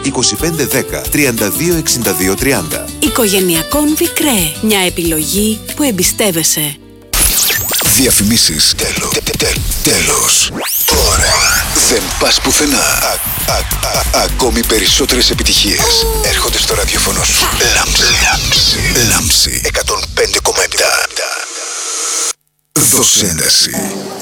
2510 326230. Οικογενειακόν Βικρέ. Μια επιλογή που εμπιστεύεσαι. Διαφημίσεις. Τέλος. Ωραία. Δεν πας πουθενά. Ακόμη περισσότερες επιτυχίες έρχονται στο ραδιόφωνο σου. Λάμψη 105,7. Δώσε ένταση.